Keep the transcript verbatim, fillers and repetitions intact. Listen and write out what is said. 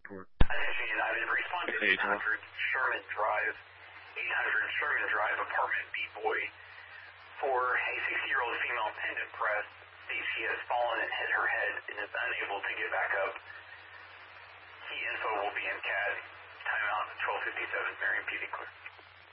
report. Attention United, respond to eight hundred Sherman Drive, eight hundred Sherman Drive, apartment B Boy. For a sixty-year-old female pendant press, states she has fallen and hit her head and is unable to get back up. Key info will be in C A D. Timeout twelve fifty-seven, Marion P D clear.